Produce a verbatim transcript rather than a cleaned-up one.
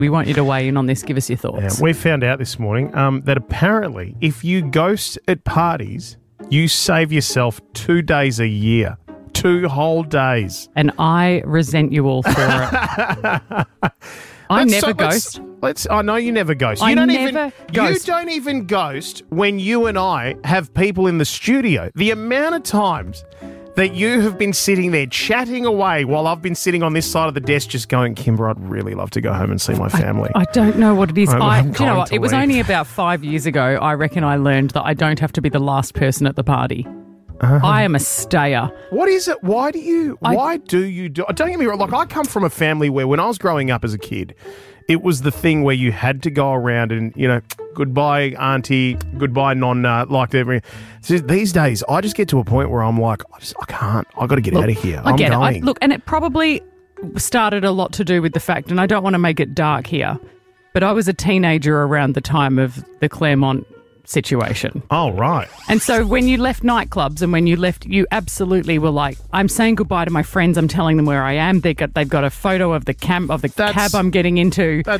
We want you to weigh in on this. Give us your thoughts. Yeah, we found out this morning um, that apparently if you ghost at parties, you save yourself two days a year. Two whole days. And I resent you all for it. I Let's never so, ghost. Let's, let's. I know you never ghost. You I don't never even ghost. You don't even ghost when you and I have people in the studio. The amount of times that you have been sitting there chatting away while I've been sitting on this side of the desk just going, Kimber, I'd really love to go home and see my family. I, I don't know what it is. I'm- I, I'm do you know going what? to It was leave. only about five years ago, I reckon I learned that I don't have to be the last person at the party. Uh-huh. I am a stayer. What is it? Why do you, I- why do you do, don't get me wrong, like I come from a family where when I was growing up as a kid, it was the thing where you had to go around and, you know, goodbye auntie, goodbye nonna, like every. So these days, I just get to a point where I'm like, I just, I can't, I got to get Look, out of here. I I'm get going. it. I, look, and it probably started a lot to do with the fact, and I don't want to make it dark here, but I was a teenager around the time of the Claremont situation. Oh, right. And so when you left nightclubs and when you left, you absolutely were like, I'm saying goodbye to my friends. I'm telling them where I am. They got, they've got a photo of the cam of the That's- cab I'm getting into.